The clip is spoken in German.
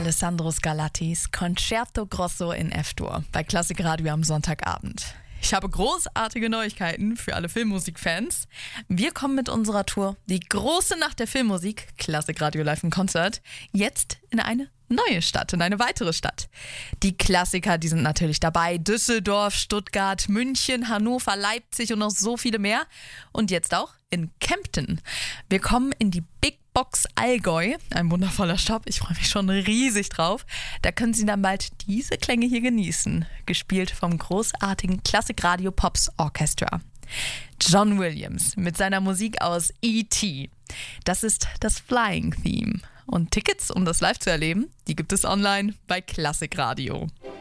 Alessandro Scarlattis Concerto Grosso in F-Dur bei Klassikradio am Sonntagabend. Ich habe großartige Neuigkeiten für alle Filmmusikfans. Wir kommen mit unserer Tour Die große Nacht der Filmmusik, Klassikradio Live im Konzert, jetzt in eine neue Stadt, in eine weitere Stadt. Die Klassiker, die sind natürlich dabei. Düsseldorf, Stuttgart, München, Hannover, Leipzig und noch so viele mehr. Und jetzt auch in Kempten. Wir kommen in die Big Box Allgäu, ein wundervoller Stopp, ich freue mich schon riesig drauf. Da können Sie dann bald diese Klänge hier genießen, gespielt vom großartigen Klassikradio Pops Orchestra. John Williams mit seiner Musik aus E.T. Das ist das Flying Theme. Und Tickets, um das live zu erleben, die gibt es online bei Klassikradio.